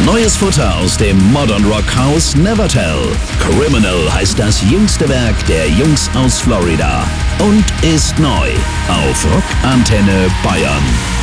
Neues Futter aus dem Modern Rock Haus Nevertell. Criminal heißt das jüngste Werk der Jungs aus Florida und ist neu auf Rock Antenne Bayern.